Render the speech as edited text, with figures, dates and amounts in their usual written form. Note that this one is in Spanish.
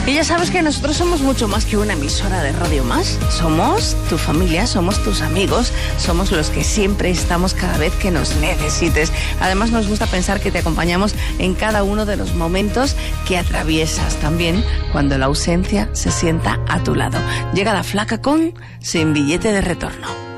Y ya sabes que nosotros somos mucho más que una emisora de Radio Más. Somos tu familia, somos tus amigos, somos los que siempre estamos cada vez que nos necesites. Además nos gusta pensar que te acompañamos en cada uno de los momentos que atraviesas, también cuando la ausencia se sienta a tu lado. Llega la flaca con Sin billete de retorno.